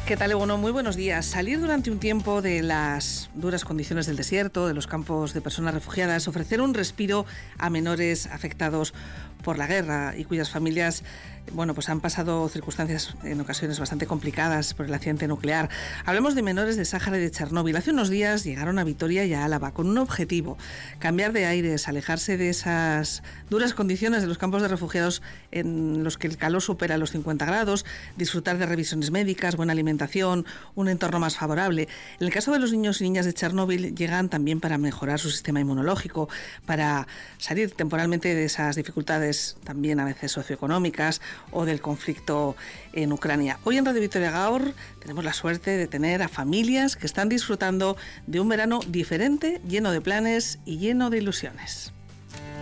¿Qué tal, Eguno? Muy buenos días. Salir durante un tiempo de las duras condiciones del desierto, de los campos de personas refugiadas, ofrecer un respiro a menores afectados por la guerra y cuyas familias, pues han pasado circunstancias en ocasiones bastante complicadas por el accidente nuclear. Hablamos de menores de Sáhara y de Chernóbil. Hace unos días llegaron a Vitoria y a Álava con un objetivo: cambiar de aires, alejarse de esas duras condiciones de los campos de refugiados en los que el calor supera los 50 grados, disfrutar de revisiones médicas, buena alimentación, un entorno más favorable. En el caso de los niños y niñas de Chernóbil, llegan también para mejorar su sistema inmunológico, para salir temporalmente de esas dificultades también a veces socioeconómicas o del conflicto en Ucrania. Hoy en Radio Vitoria Gaur tenemos la suerte de tener a familias que están disfrutando de un verano diferente, lleno de planes y lleno de ilusiones.